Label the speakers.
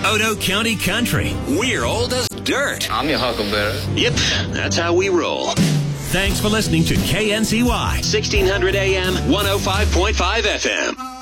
Speaker 1: Odo County Country. We're old as dirt.
Speaker 2: I'm your huckleberry.
Speaker 1: Yep, that's how we roll. Thanks for listening to KNCY 1600 AM 105.5 FM.